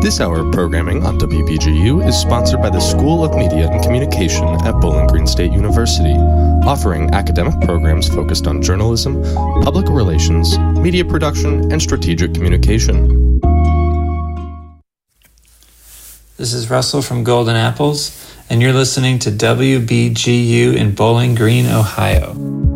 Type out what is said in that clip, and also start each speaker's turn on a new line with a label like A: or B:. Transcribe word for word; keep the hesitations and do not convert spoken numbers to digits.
A: This hour of programming on W B G U is sponsored by the School of Media and Communication at Bowling Green State University, offering academic programs focused on journalism, public relations, media production, and strategic communication.
B: This is Russell from Golden Apples, and you're listening to W B G U in Bowling Green, Ohio.